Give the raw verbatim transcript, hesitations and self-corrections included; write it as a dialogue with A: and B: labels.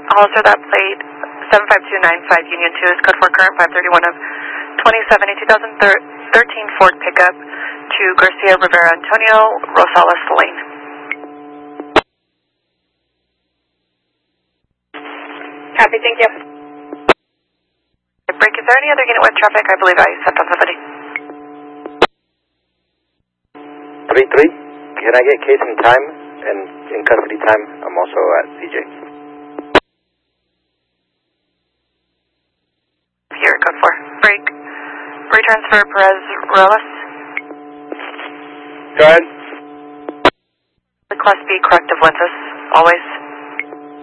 A: Hollister, that plate seven five two nine five Union two is code for current five thirty-one of twenty-seven, a two thousand thirteen Ford pickup to Garcia Rivera Antonio Rosales Lane.
B: Copy, thank you.
A: Break, is there any other unit with traffic? I believe I sent on somebody.
C: three three, can I get case in time and in custody time? I'm also at C J.
A: Here, code four. Break. Retransfer Perez Ruelas.
C: Go ahead.
A: The Class B corrective lenses, always.